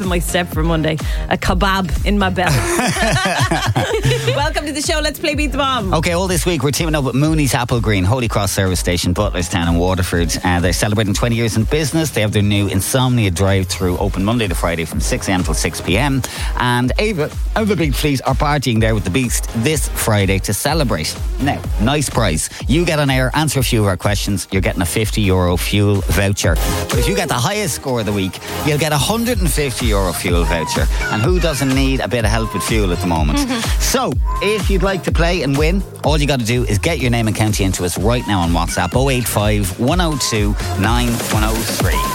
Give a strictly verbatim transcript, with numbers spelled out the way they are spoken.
in my step for Monday. A kebab in my belly. Welcome to the show. Let's play Beat the Bomb. Okay, all this week we're teaming up with Mooney's Apple Green, Holy Cross Service Station, Butlerstown and Waterford. Uh, they're celebrating twenty years in business. They have their new Insomnia drive-through open Monday to Friday from six a.m. till six p.m. And Ava and the Big Fleet are partying there with the Beast this Friday to celebrate. Now, nice prize. You get on air, answer a few of our questions. You're getting a fifty euro fuel voucher. But if you get the highest score of the week, you'll get a one hundred fifty euro fuel voucher. And who doesn't need a bit of help with fuel at the moment? Mm-hmm. So, if you'd like to play and win, all you got to do is get your name and county into us right now on WhatsApp oh eight five, one oh two, nine one oh three.